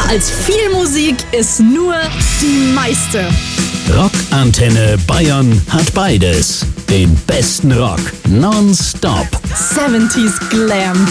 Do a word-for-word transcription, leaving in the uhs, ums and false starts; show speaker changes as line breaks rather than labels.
als viel Musik ist nur die meiste.
Rockantenne Bayern hat beides. Den besten Rock nonstop.
siebziger Glam,